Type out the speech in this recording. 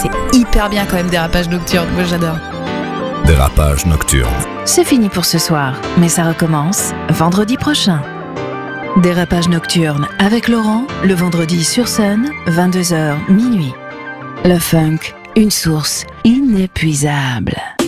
c'est hyper bien quand même, Dérapage Nocturne. Moi, j'adore. Dérapage Nocturne. C'est fini pour ce soir, mais ça recommence vendredi prochain. Dérapage Nocturne avec Laurent, le vendredi sur Sun, 22h minuit. Le funk, une source inépuisable.